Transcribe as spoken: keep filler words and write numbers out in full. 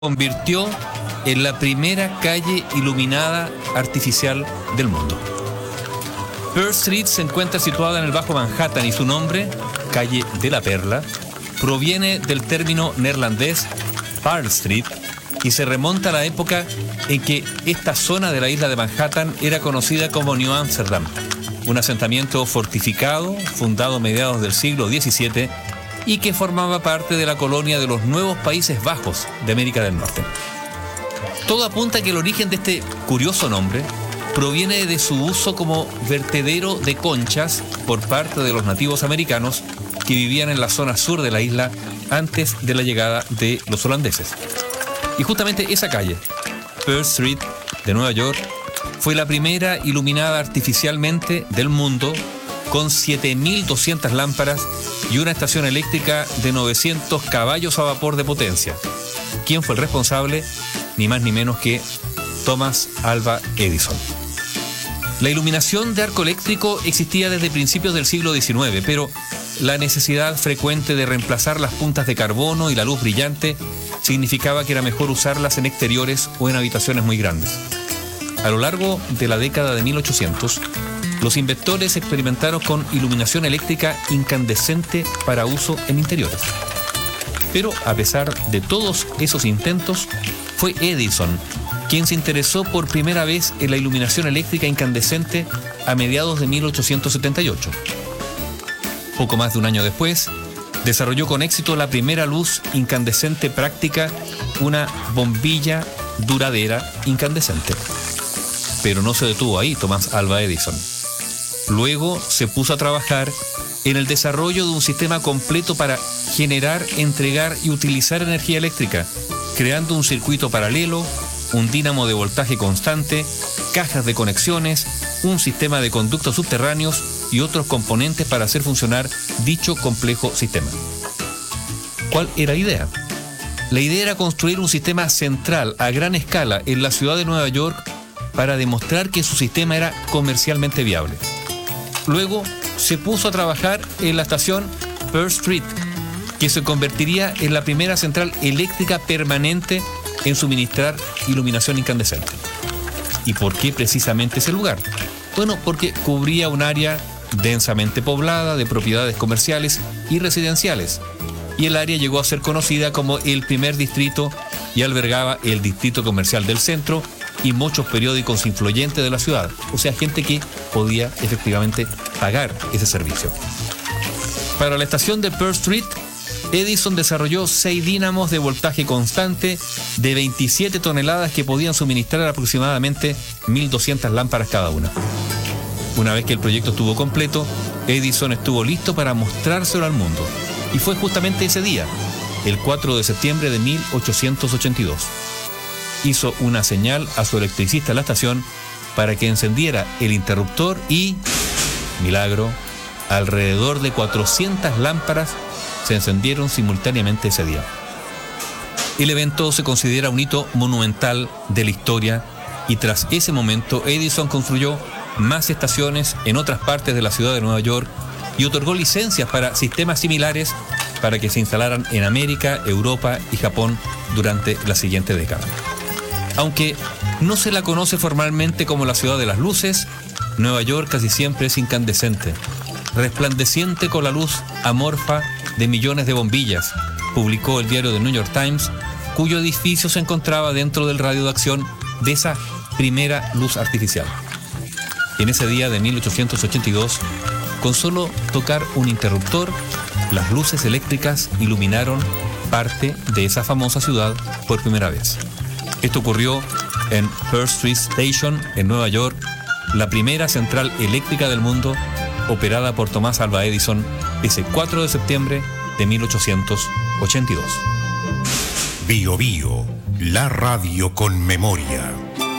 convirtió en la primera calle iluminada artificial del mundo. Pearl Street se encuentra situada en el Bajo Manhattan y su nombre, calle de la Perla, proviene del término neerlandés Pearl Street y se remonta a la época en que esta zona de la isla de Manhattan era conocida como New Amsterdam, un asentamiento fortificado fundado a mediados del siglo diecisiete y que formaba parte de la colonia de los nuevos Países Bajos de América del Norte. Todo apunta a que el origen de este curioso nombre proviene de su uso como vertedero de conchas por parte de los nativos americanos que vivían en la zona sur de la isla antes de la llegada de los holandeses. Y justamente esa calle, Pearl Street de Nueva York, fue la primera iluminada artificialmente del mundo con siete mil doscientas lámparas y una estación eléctrica de novecientos caballos a vapor de potencia. ¿Quién fue el responsable? Ni más ni menos que Thomas Alva Edison. La iluminación de arco eléctrico existía desde principios del siglo diecinueve, pero la necesidad frecuente de reemplazar las puntas de carbono y la luz brillante significaba que era mejor usarlas en exteriores o en habitaciones muy grandes. A lo largo de la década de mil ochocientos, los inventores experimentaron con iluminación eléctrica incandescente para uso en interiores. Pero a pesar de todos esos intentos, fue Edison quien se interesó por primera vez en la iluminación eléctrica incandescente a mediados de mil ochocientos setenta y ocho. Poco más de un año después, desarrolló con éxito la primera luz incandescente práctica, una bombilla duradera incandescente. Pero no se detuvo ahí Thomas Alva Edison. Luego se puso a trabajar en el desarrollo de un sistema completo para generar, entregar y utilizar energía eléctrica, creando un circuito paralelo, un dínamo de voltaje constante, cajas de conexiones, un sistema de conductos subterráneos y otros componentes para hacer funcionar dicho complejo sistema. ¿Cuál era la idea? La idea era construir un sistema central a gran escala en la ciudad de Nueva York para demostrar que su sistema era comercialmente viable. Luego se puso a trabajar en la estación Pearl Street, que se convertiría en la primera central eléctrica permanente en suministrar iluminación incandescente. ¿Y por qué precisamente ese lugar? Bueno, porque cubría un área densamente poblada de propiedades comerciales y residenciales, y el área llegó a ser conocida como el primer distrito y albergaba el distrito comercial del centro y muchos periódicos influyentes de la ciudad, o sea, gente que podía efectivamente pagar ese servicio. Para la estación de Pearl Street, Edison desarrolló seis dínamos de voltaje constante de veintisiete toneladas que podían suministrar aproximadamente mil doscientas lámparas cada una. Una vez que el proyecto estuvo completo, Edison estuvo listo para mostrárselo al mundo. Y fue justamente ese día, el cuatro de septiembre de mil ochocientos ochenta y dos. Hizo una señal a su electricista en la estación para que encendiera el interruptor y, milagro, alrededor de cuatrocientas lámparas se encendieron simultáneamente ese día. El evento se considera un hito monumental de la historia y tras ese momento Edison construyó más estaciones en otras partes de la ciudad de Nueva York y otorgó licencias para sistemas similares para que se instalaran en América, Europa y Japón durante la siguiente década. Aunque no se la conoce formalmente como la ciudad de las luces, Nueva York casi siempre es incandescente, resplandeciente con la luz amorfa de millones de bombillas, publicó el diario The New York Times, cuyo edificio se encontraba dentro del radio de acción de esa primera luz artificial. En ese día de mil ochocientos ochenta y dos, con solo tocar un interruptor, las luces eléctricas iluminaron parte de esa famosa ciudad por primera vez. Esto ocurrió en Pearl Street Station, en Nueva York, la primera central eléctrica del mundo, operada por Thomas Alva Edison ese cuatro de septiembre de mil ochocientos ochenta y dos. Bio Bio, la radio con memoria.